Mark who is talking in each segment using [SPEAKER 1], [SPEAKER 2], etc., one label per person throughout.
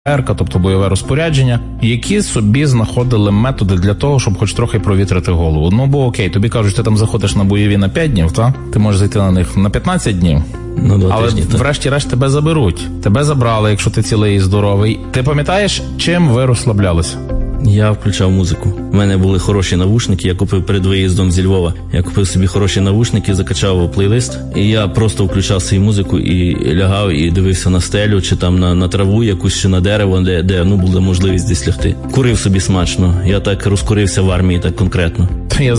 [SPEAKER 1] тобто бойове розпорядження, які собі знаходили методи для того, щоб хоч трохи провітрити голову. Ну, бо окей, тобі кажуть, ти там заходиш на бойові на 5 днів, та? Ти можеш зайти на них на 15 днів, але врешті-решт тебе заберуть. Тебе забрали, якщо ти цілий і здоровий. Ти пам'ятаєш, чим ви розслаблялися?
[SPEAKER 2] Я включав музику. У мене були хороші навушники, я купив перед виїздом зі Львова. Я купив собі хороші навушники, закачав плейлист, і я просто включав свою музику і лягав, і дивився на стелю, чи там на траву якусь, чи на дерево, де була можливість десь лягти. Курив собі смачно. Я так розкурився в армії, так конкретно.
[SPEAKER 1] Я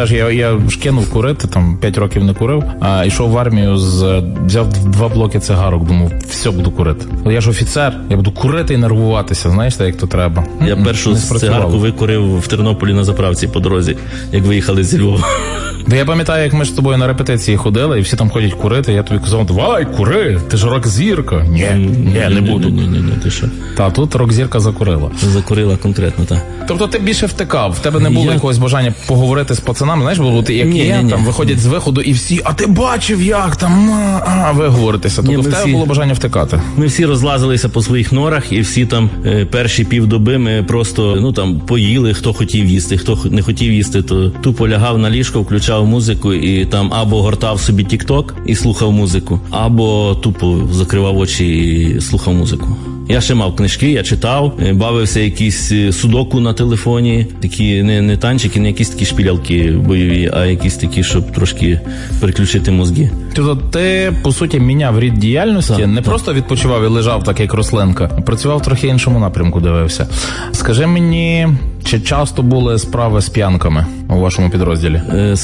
[SPEAKER 1] ж кинув курити, там 5 років не курив, а йшов в армію, взяв 2 блоки цигарок, думав, все, буду курити. Я ж офіцер, я буду курити і нервуватися, знаєш, так як то треба.
[SPEAKER 2] Я першу цигарку викурив в Тернополі на заправці по дорозі, як виїхали зі Львова.
[SPEAKER 1] Я пам'ятаю, як ми з тобою на репетиції ходили, і всі там ходять курити, я тобі казав, давай, кури, ти ж рок-зірка. Ні, не буду.
[SPEAKER 2] Ні, ти що?
[SPEAKER 1] Та тут рок-зірка закурила.
[SPEAKER 2] Закурила конкретно, так.
[SPEAKER 1] Тобто ти більше втикав, в тебе не було якогось бажання поговорити з пацанами, знаєш, було ти, як я, там виходять з виходу і всі, а ти бачив, як там, ви говоритеся. Тобто в тебе було бажання втикати.
[SPEAKER 2] Ми всі розлазилися по своїх норах, і всі там перші півдоби ми просто, там, поїли, хто хотів їсти, хто не хотів їсти, то тупо лягав на ліжко, включав музику і там або гортав собі тік-ток і слухав музику, або тупо закривав очі і слухав музику. Я ще мав книжки, я читав, бавився якісь судоку на телефоні, такі не танчики, не якісь такі шпілялки бойові, а якісь такі, щоб трошки переключити мозги.
[SPEAKER 1] Тобто ти, по суті, міняв рід діяльності, не просто відпочивав і лежав так, як рослинка, а працював трохи іншому напрямку, дивився. Скажи мені, чи часто були справи з п'янками у вашому підрозділі?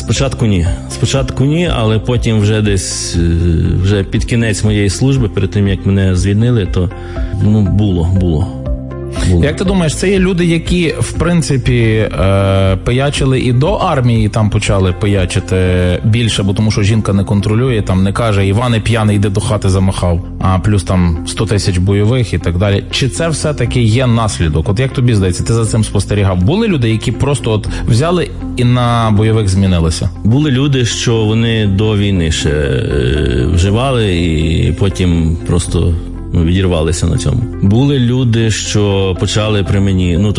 [SPEAKER 1] Спочатку ні, але потім вже десь, вже під кінець моєї служби, перед тим, як мене звільнили, то, було. Як ти думаєш, це є люди, які, в принципі, пиячили і до армії, там почали пиячити більше, бо тому що жінка не контролює, там не каже, Іване п'яний, йди до хати замахав, а плюс там 100 тисяч бойових і так далі. Чи це все-таки є наслідок? От як тобі здається, ти за цим спостерігав? Були люди, які просто взяли і на бойових змінилися? Були люди, що вони до війни ще вживали і потім просто відірвалися на цьому. Були люди, що почали при мені,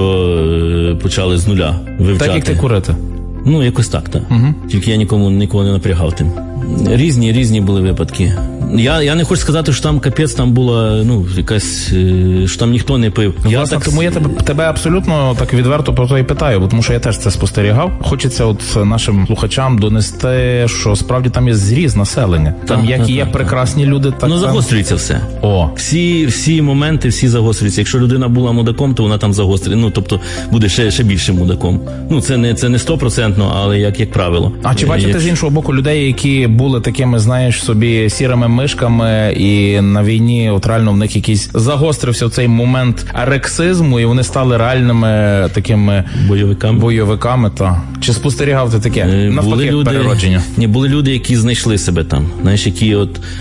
[SPEAKER 1] що почали з нуля вивчати. Так, як ти курити? Якось так. Угу. Тільки я нікого не напрягав тим. Різні були випадки. Я не хочу сказати, що там капець, там була, якась, що там ніхто не пив. Тому я тебе абсолютно так відверто про то і питаю, бо тому що я теж це спостерігав. Хочеться от нашим слухачам донести, що справді там є зріз населення. Там є прекрасні люди, так
[SPEAKER 2] загострюється все. Всі моменти, всі загострюються. Якщо людина була мудаком, то вона там загострює. Тобто буде ще більше мудаком. Це не 100%, але як правило. А чи бачите з іншого боку людей, які були такими, знаєш, собі сірими мишками, і на війні от реально в них якийсь загострився цей момент рексизму, і вони стали реальними такими бойовиками, та. Чи спостерігав ти таке? Навпаки, переродження? Ні, були люди, які знайшли себе там. Знаєш, які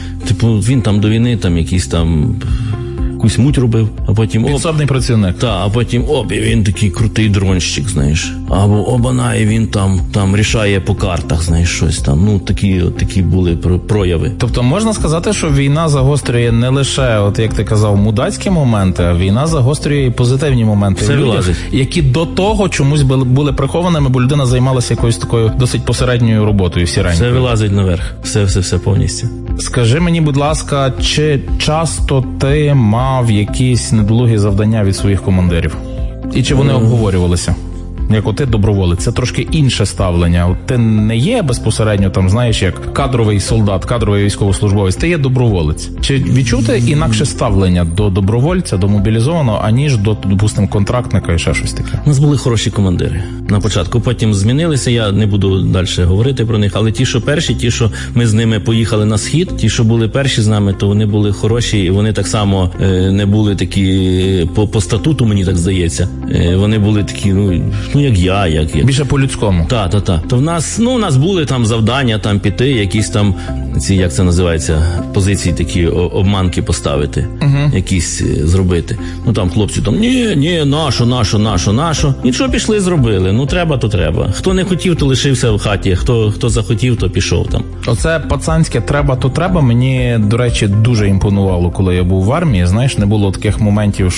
[SPEAKER 2] він там до війни, там якийсь там якусь муть робив, а потім підсобний працівник. А потім і він такий крутий дронщик, знаєш. Або обана, і він там рішає по картах, знаєш, щось там. Такі були прояви. Тобто можна сказати, що війна загострює не лише, от як ти казав, мудацькі моменти, а війна загострює і позитивні моменти. Все вилазить. Які до того чомусь були прихованими, бо людина займалася якоюсь такою досить посередньою роботою, сіренькою. Все вилазить наверх. Все повністю. Скажи мені, будь ласка, чи часто ти мав якісь недолугі завдання від своїх командирів? І чи вони обговорювалися? Як ти доброволець, це трошки інше ставлення. Ти не є безпосередньо там, знаєш, як кадровий солдат, кадровий військовослужбовець, ти є доброволець. Чи відчути інакше ставлення до добровольця, до мобілізованого, аніж до, допустимо, контрактника і ще щось таке? У нас були хороші командири на початку, потім змінилися, я не буду далі говорити про них, але ті, що перші, ті, що ми з ними поїхали на схід, ті, що були перші з нами, то вони були хороші, і вони так само не були такі по статуту, мені так здається. Вони були такі, як я.
[SPEAKER 1] Більше по-людському.
[SPEAKER 2] Так. То в нас були там завдання там піти, якісь там, як це називається, позиції такі, обманки поставити, якісь зробити. Ну там хлопці там, ні, нащо. І що пішли, зробили. Треба, то треба. Хто не хотів, то лишився в хаті, хто захотів, то пішов там.
[SPEAKER 1] Оце пацанське треба, то треба, мені, до речі, дуже імпонувало, коли я був в армії. Знаєш, не було таких моментів,